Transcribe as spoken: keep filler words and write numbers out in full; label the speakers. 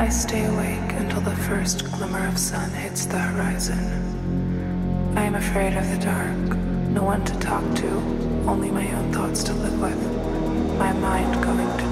Speaker 1: I stay awake until the first glimmer of sun hits the horizon. I am afraid of the dark, no one to talk to, only my own thoughts to live with, my mind going to